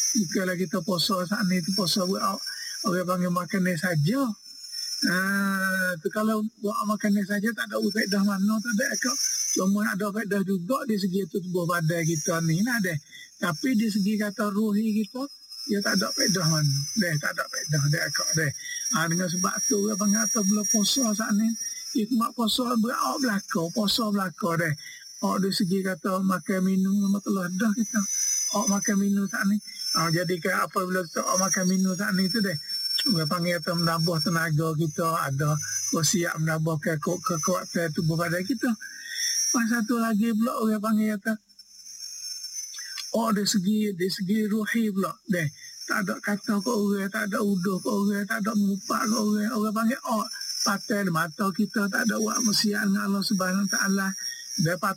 Bukanlah kita puasa saat ni tu puasa buat orang panggil makan ni saja. Tu kalau buat makan ni saja tak ada faedah mana, tak ada akak. Cuma ada faedah juga di segi tubuh badan kita ni lah deh. Tapi di segi kata ruhi kita, dia tak ada faedah mana. Tak ada faedah deh akak deh. Dengan sebab tu orang panggil atau bulan puasa saat ni, hikmat puasa berak belakang, puasa belakang deh. Di segi kata makan minum memang telah dah kita. Makan minum saat ni. Jadi apabila kita makan minum saat ni tu deh, orang panggil atau menambah tenaga kita, ada siap menambah kekuatan tubuh badan kita. Pas satu lagi pula orang panggil kata, dari segi ruhi pula deh. Tak ada kata ke orang, tak ada uduh ke orang, tak ada mupak ke orang. Orang panggil patai mata kita tak ada buat maksiat dengan Allah Subhanahu Wa Taala. Dia